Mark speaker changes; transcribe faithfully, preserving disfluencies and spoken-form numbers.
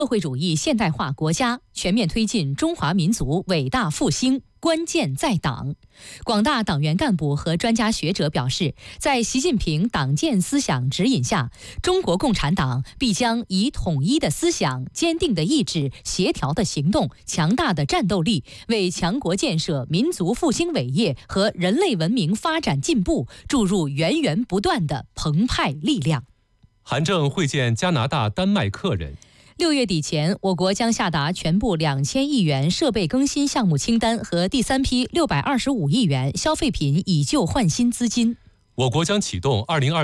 Speaker 1: 社会主义现代化国家全面推进中华民族伟大复兴，关键在党。广大党员干部和专家学者表示，在习近平党建思想指引下，中国共产党必将以统一的思想、坚定的意志、协调的行动、强大的战斗力，为强国建设、民族复兴伟业和人类文明发展进步注入源源不断的澎湃力量。
Speaker 2: 韩正会见加拿大、丹麦客人。
Speaker 1: 六月底前，我国将下达全部两千亿元设备更新项目清单和第三批六百二十五亿元消费品以旧换新资金。
Speaker 2: 我国将启动二零二